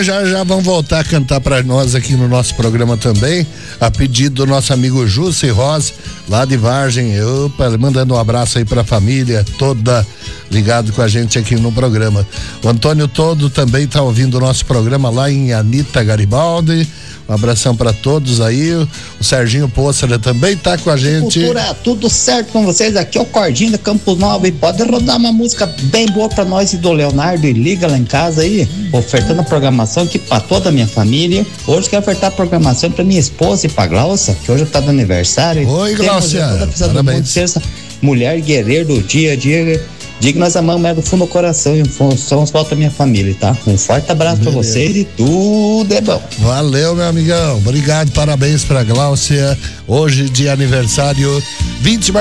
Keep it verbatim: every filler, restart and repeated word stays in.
Já já vão voltar a cantar para nós aqui no nosso programa também, a pedido do nosso amigo Jussi Rosa, lá de Vargem. Opa, mandando um abraço aí pra família toda ligado com a gente aqui no programa. O Antônio Todo também tá ouvindo o nosso programa lá em Anita Garibaldi. Um abração para todos aí. O Serginho Pôssera também tá com a gente. Cultura, tudo certo com vocês? Aqui é o Cordinho da Campos Nova e pode rodar uma música bem boa pra nós e do Leonardo e liga lá em casa aí, ofertando a programação aqui pra toda a minha família. Hoje quero ofertar a programação pra minha esposa e pra Glaucia, que hoje tá de aniversário. Oi, Glaucia, parabéns. Mulher guerreira do dia a dia. Diga que nós amamos é do fundo do coração e somos falta da minha família, tá? Um forte abraço Beleza. Pra vocês e tudo é bom. Valeu, meu amigão. Obrigado, parabéns pra Glaucia. Hoje de aniversário, vinte mais